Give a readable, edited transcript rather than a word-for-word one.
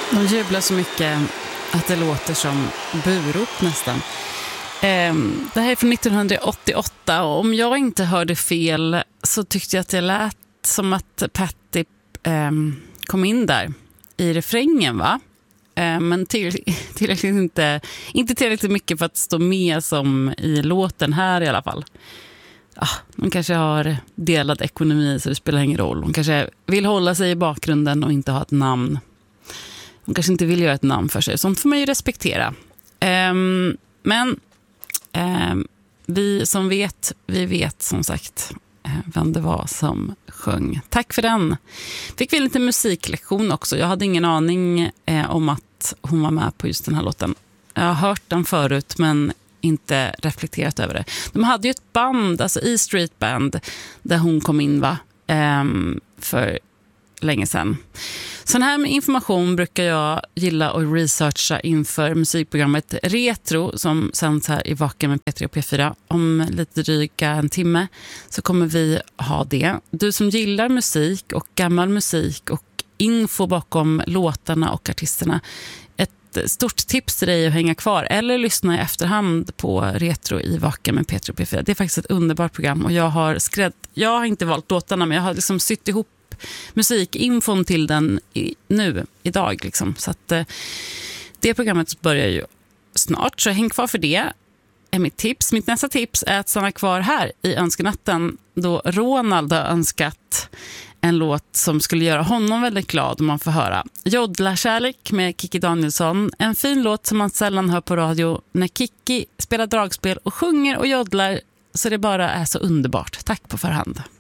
De jublar så mycket att det låter som burop nästan. Det här är från 1988 och om jag inte hörde fel så tyckte jag att det lät som att Patti kom in där i refrängen, va? Men tillräckligt inte tillräckligt mycket för att stå med som i låten här i alla fall. De kanske har delad ekonomi så det spelar ingen roll. De kanske vill hålla sig i bakgrunden och inte ha ett namn. De kanske inte vill göra ett namn för sig. Sånt får man ju respektera. Men vi som vet, vi vet som sagt vem det var som sjöng. Tack för den. Fick vi lite musiklektion också. Jag hade ingen aning om att hon var med på just den här låten. Jag har hört den förut men inte reflekterat över det. De hade ju ett band, alltså E Street Band, där hon kom in, va? För länge sedan. Sån här information brukar jag gilla att researcha inför musikprogrammet Retro som sänds här i Vaken med P3 och P4. Om lite dryga en timme så kommer vi ha det. Du som gillar musik och gammal musik och info bakom låtarna och artisterna, ett stort tips till dig att hänga kvar eller lyssna i efterhand på Retro i Vaken med P3 och P4. Det är faktiskt ett underbart program och jag har inte valt låtarna men jag har liksom sytt ihop musikinfon till den idag liksom. Så att det programmet börjar ju snart, så häng kvar för det är mitt tips. Mitt nästa tips är att stanna kvar här i önskenatten då Ronald har önskat en låt som skulle göra honom väldigt glad om man får höra. Jodlarkärlek med Kikki Danielsson. En fin låt som man sällan hör på radio när Kikki spelar dragspel och sjunger och jodlar så det bara är så underbart. Tack på förhand.